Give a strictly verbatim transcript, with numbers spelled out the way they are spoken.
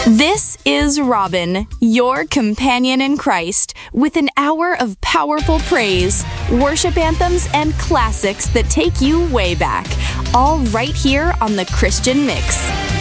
This is Robin, your companion in Christ, with an hour of powerful praise, worship anthems, and classics that take you way back, all right here on the Christian Mix.